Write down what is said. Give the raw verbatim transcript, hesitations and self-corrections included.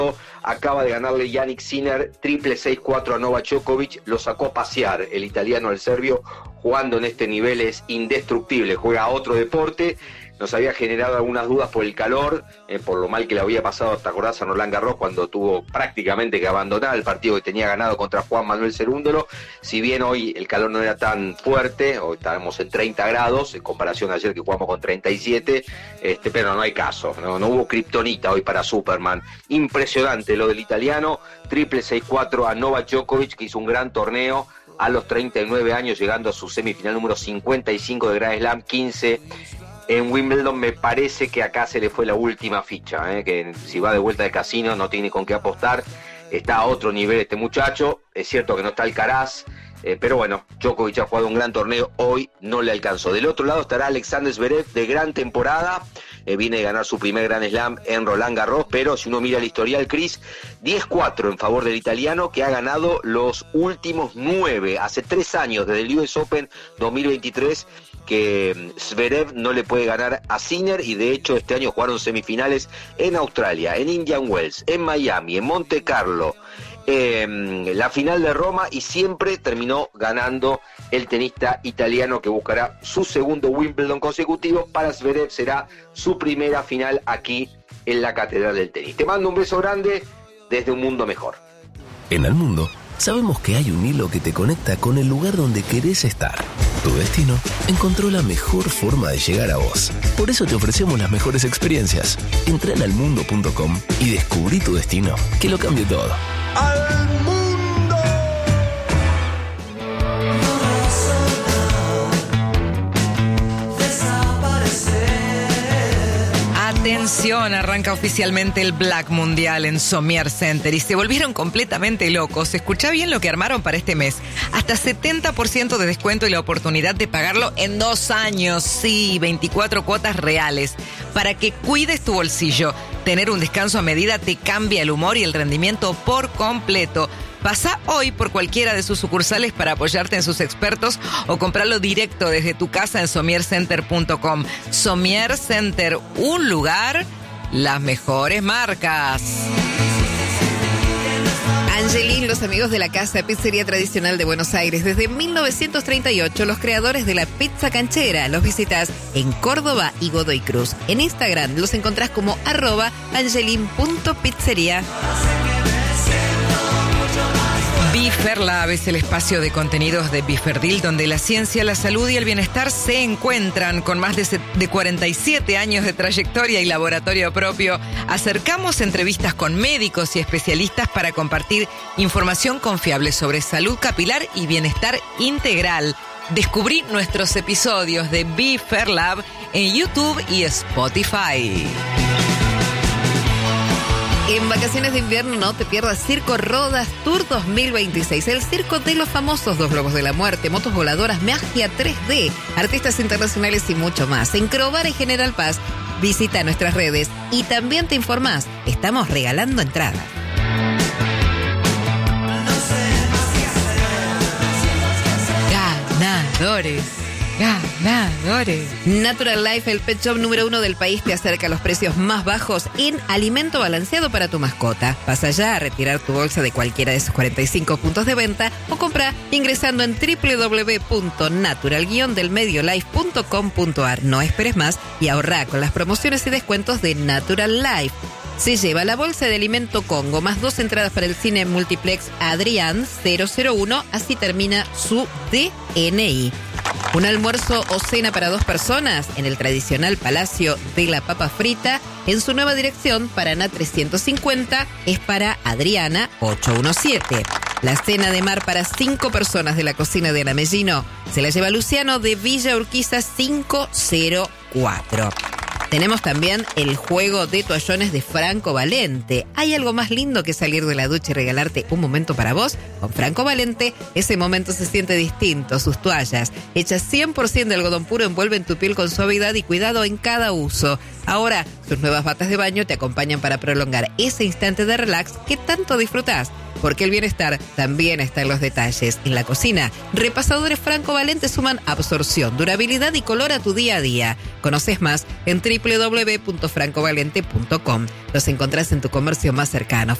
Acaba de ganarle Jannik Sinner triple seis cuatro a Novak Djokovic, lo sacó a pasear el italiano al serbio, jugando en este nivel es indestructible, juega a otro deporte. Nos había generado algunas dudas por el calor, eh, por lo mal que le había pasado, ¿te acordás a Roland Garros cuando tuvo prácticamente que abandonar el partido que tenía ganado contra Juan Manuel Cerúndolo? Si bien hoy el calor no era tan fuerte, hoy estábamos en treinta grados, en comparación a ayer que jugamos con treinta y siete, este, pero no hay caso, no, no hubo kriptonita hoy para Superman. Impresionante lo del italiano, triple seis cuatro a Novak Djokovic, que hizo un gran torneo a los treinta y nueve años, llegando a su semifinal número cincuenta y cinco de Grand Slam, quince en Wimbledon. Me parece que acá se le fue la última ficha, ¿eh? Que si va de vuelta de casino no tiene con qué apostar, está a otro nivel este muchacho. Es cierto que no está Alcaraz, eh, pero bueno, Djokovic ha jugado un gran torneo, hoy no le alcanzó. Del otro lado estará Alexander Zverev, de gran temporada, eh, viene de ganar su primer Grand Slam en Roland Garros, pero si uno mira el historial, Cris, diez cuatro en favor del italiano, que ha ganado los últimos nueve, hace tres años, desde el U S Open dos mil veintitrés, que Zverev no le puede ganar a Sinner, y de hecho este año jugaron semifinales en Australia, en Indian Wells, en Miami, en Monte Carlo, eh, la final de Roma, y siempre terminó ganando el tenista italiano, que buscará su segundo Wimbledon consecutivo. Para Zverev será su primera final aquí en la Catedral del Tenis. Te mando un beso grande desde un mundo mejor. En el mundo sabemos que hay un hilo que te conecta con el lugar donde querés estar. Tu destino encontró la mejor forma de llegar a vos. Por eso te ofrecemos las mejores experiencias. Entra en almundo punto com y descubrí tu destino, que lo cambie todo. ¡Al mundo! Atención, arranca oficialmente el Black Mundial en Sommier Center y se volvieron completamente locos. Escuchá bien lo que armaron para este mes. Hasta setenta por ciento de descuento y la oportunidad de pagarlo en dos años. Sí, veinticuatro cuotas reales. Para que cuides tu bolsillo. Tener un descanso a medida te cambia el humor y el rendimiento por completo. Pasa hoy por cualquiera de sus sucursales para apoyarte en sus expertos o comprarlo directo desde tu casa en sommier center punto com. Sommier Center, un lugar, las mejores marcas. Angelín, los amigos de la casa Pizzería Tradicional de Buenos Aires. Desde mil novecientos treinta y ocho, los creadores de la pizza canchera. Los visitas en Córdoba y Godoy Cruz. En Instagram los encontrás como arroba angelín punto pizzería. Biferlab es el espacio de contenidos de Biferdil, donde la ciencia, la salud y el bienestar se encuentran. Con más de, de cuarenta y siete años de trayectoria y laboratorio propio, acercamos entrevistas con médicos y especialistas para compartir información confiable sobre salud capilar y bienestar integral. Descubrí nuestros episodios de Biferlab en YouTube y Spotify. En vacaciones de invierno no te pierdas Circo Rodas Tour dos mil veintiséis, el circo de los famosos, dos globos de la muerte, motos voladoras, magia tres D, artistas internacionales y mucho más. En Crobar y General Paz, visita nuestras redes y también te informás, estamos regalando entradas. Ganadores. Ganadores. Natural Life, el pet shop número uno del país, te acerca a los precios más bajos en alimento balanceado para tu mascota. Pasa ya a retirar tu bolsa de cualquiera de sus cuarenta y cinco puntos de venta o compra ingresando en doble u doble u doble u punto natural guion del medio life punto com punto a r. No esperes más y ahorra con las promociones y descuentos de Natural Life. Se lleva la bolsa de alimento Congo más dos entradas para el cine multiplex Adrián cero cero uno, así termina su D N I. Un almuerzo o cena para dos personas en el tradicional Palacio de la Papa Frita. En su nueva dirección, Paraná trescientos cincuenta, es para Adriana ochocientos diecisiete. La cena de mar para cinco personas de la cocina de Ana Mellino se la lleva Luciano de Villa Urquiza quinientos cuatro. Tenemos también el juego de toallones de Franco Valente. ¿Hay algo más lindo que salir de la ducha y regalarte un momento para vos? Con Franco Valente, ese momento se siente distinto. Sus toallas, hechas cien por ciento de algodón puro, envuelven tu piel con suavidad y cuidado en cada uso. Ahora, sus nuevas batas de baño te acompañan para prolongar ese instante de relax que tanto disfrutás. porque el bienestar también está en los detalles. En la cocina, repasadores Franco Valente suman absorción, durabilidad y color a tu día a día. Conoces más en doble u doble u doble u punto franco valente punto com. Los encontrás en tu comercio más cercano.